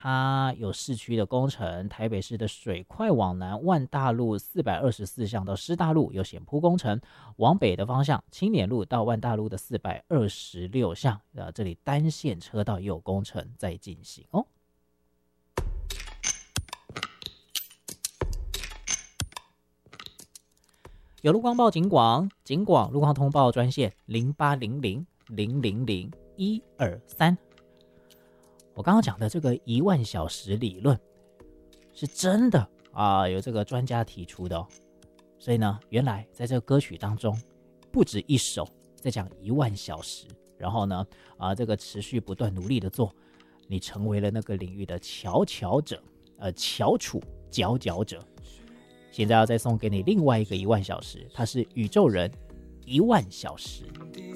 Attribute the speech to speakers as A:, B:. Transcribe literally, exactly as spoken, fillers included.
A: 它有市区的工程，台北市的水快往南万大路四百二十四巷到师大路有险铺工程，往北的方向青年路到万大路的四百二十六巷，呃，这里单线车道也有工程在进行哦。有路况报警广，警广路况通报专线零八零零零零零一二三。我刚刚讲的这个一万小时理论是真的啊，有这个专家提出的哦。所以呢，原来在这个歌曲当中，不止一首在讲一万小时，然后呢，啊，这个持续不断努力的做，你成为了那个领域的佼佼者，呃，翘楚佼佼者。现在要再送给你另外一个一万小时，它是宇宙人一万小时。